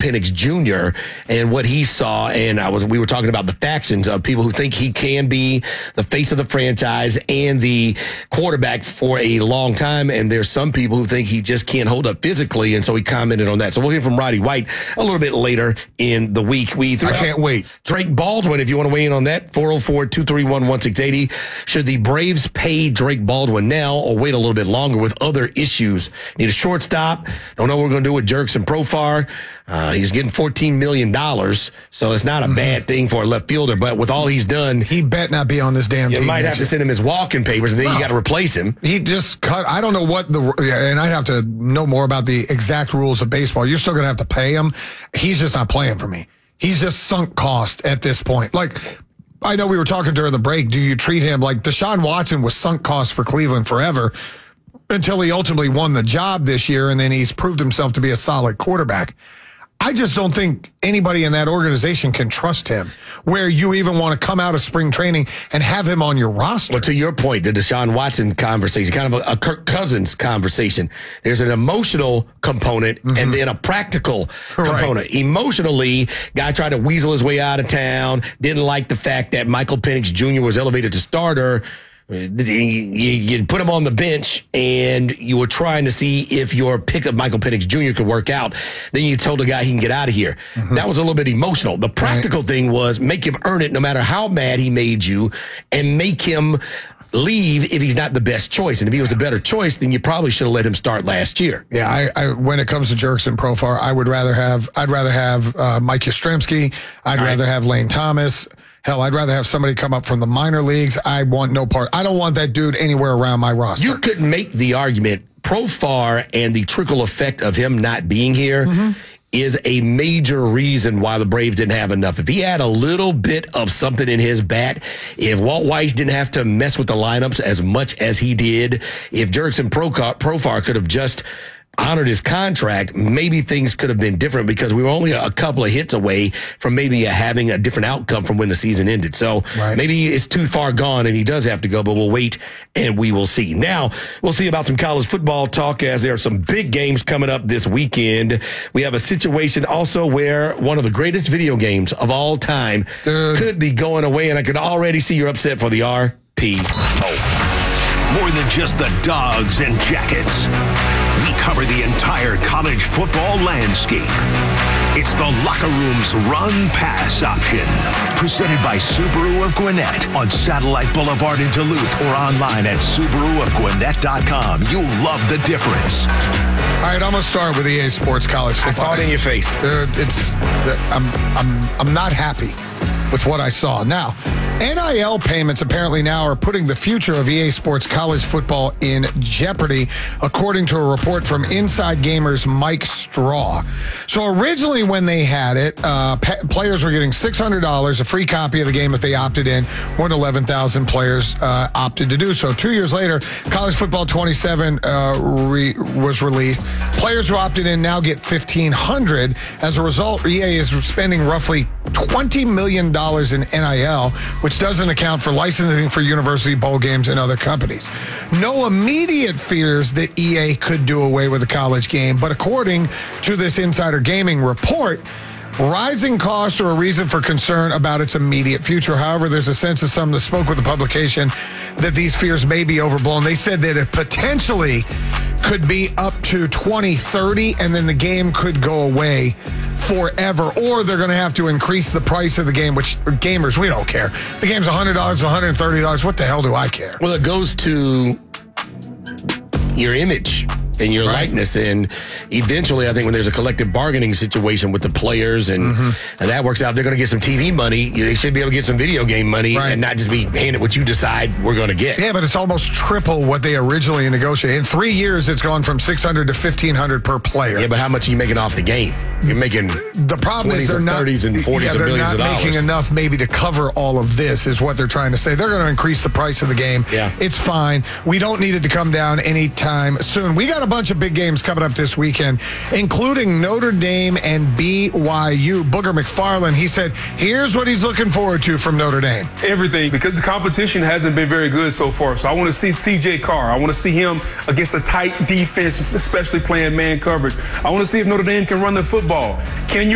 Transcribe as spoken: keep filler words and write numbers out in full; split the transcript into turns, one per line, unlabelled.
Penix Junior and what he saw. And I was we were talking about the factions of people who think he can be the face of the franchise and the quarterback for a long time. And there's some people who think he just can't hold up physically. And so he commented on that. So we'll hear from Roddy White a little bit later in the week. We
I can't wait.
Drake Baldwin, if you want to weigh in on that, four oh four, two three one, one six eight zero. Should the Braves pay Drake Baldwin now or wait a little bit longer with other issues? Need a shortstop. Don't know what we're going to do with Jurickson Profar. Uh, he's getting fourteen million dollars, so it's not a mm-hmm. bad thing for a left fielder. But with all he's done,
he bet not be on this damn
you
team.
You might have to send him his walking papers, and then no. you got to replace him.
He just cut. I don't know what the, and I'd have to know more about the exact rules of baseball. You're still going to have to pay him. He's just not playing for me. He's just sunk cost at this point. Like, I know we were talking during the break. Do you treat him like Deshaun Watson was sunk cost for Cleveland forever until he ultimately won the job this year, and then he's proved himself to be a solid quarterback. I just don't think anybody in that organization can trust him, where you even want to come out of spring training and have him on your roster.
Well, to your point, the Deshaun Watson conversation, kind of a, a Kirk Cousins conversation. There's an emotional component mm-hmm. and then a practical component. Right. Emotionally, guy tried to weasel his way out of town, didn't like the fact that Michael Penix Junior was elevated to starter. You, you put him on the bench, and you were trying to see if your pick of Michael Penix Junior could work out. Then you told the guy he can get out of here. Mm-hmm. That was a little bit emotional. The practical right. thing was make him earn it no matter how mad he made you, and make him leave if he's not the best choice. And if he was the better choice, then you probably should have let him start last year.
Yeah, I, I when it comes to Jurickson Profar, I would rather have I'd rather have uh, Mike Yastrzemski. I'd All rather right. have Lane Thomas. Hell, I'd rather have somebody come up from the minor leagues. I want no part. I don't want that dude anywhere around my roster.
You could make the argument Profar and the trickle effect of him not being here mm-hmm. is a major reason why the Braves didn't have enough. If he had a little bit of something in his bat, if Walt Weiss didn't have to mess with the lineups as much as he did, if Jurickson Profar could have just honored his contract, maybe things could have been different because we were only a couple of hits away from maybe having a different outcome from when the season ended. So right. maybe it's too far gone and he does have to go, but we'll wait and we will see. Now, we'll see about some college football talk as there are some big games coming up this weekend. We have a situation also where one of the greatest video games of all time Dude. could be going away, and I could already see you're upset for the R P O.
More than just the dogs and jackets. We cover the entire college football landscape. It's the Locker Room's run-pass option. Presented by Subaru of Gwinnett on Satellite Boulevard in Duluth or online at Subaru of Gwinnett dot com. You'll love the difference.
All right, I'm going to start with E A Sports College Football.
I saw it in your face.
Uh, it's, uh, I'm, I'm, I'm not happy with what I saw. Now, N I L payments apparently now are putting the future of E A Sports college football in jeopardy, according to a report from Inside Gamer's Mike Straw. So originally when they had it, uh, pe- players were getting six hundred dollars, a free copy of the game if they opted in. More than eleven thousand players uh, opted to do so. Two years later, College Football twenty-seven uh, re- was released. Players who opted in now get fifteen hundred dollars. As a result, E A is spending roughly twenty million dollars in N I L, which doesn't account for licensing for university bowl games and other companies. No immediate fears that E A could do away with the college game, but according to this Insider Gaming report, rising costs are a reason for concern about its immediate future. However, there's a sense of some that spoke with the publication that these fears may be overblown. They said that it potentially could be up to twenty thirty, and then the game could go away forever, or they're going to have to increase the price of the game, which gamers, we don't care. If the game's one hundred dollars, one hundred thirty dollars, what the hell do I care?
Well, it goes to your image and your right. likeness, and eventually I think when there's a collective bargaining situation with the players and, mm-hmm. and that works out, they're going to get some T V money. They should be able to get some video game money right. and not just be handed what you decide we're going to get.
Yeah, but it's almost triple what they originally negotiated. In three years, it's gone from six hundred to fifteen hundred per player.
Yeah, but how much are you making off the game? You're making
the problem is they're not
thirties and forties
yeah,
of millions of dollars.
They're not making enough maybe to cover all of this is what they're trying to say. They're going to increase the price of the game.
Yeah.
It's fine. We don't need it to come down anytime soon. We got a bunch of big games coming up this weekend, including Notre Dame and B Y U. Booger McFarland, he said, here's what he's looking forward to from Notre Dame.
Everything, because the competition hasn't been very good so far. So I want to see C J Carr. I want to see him against a tight defense, especially playing man coverage. I want to see if Notre Dame can run the football. Can you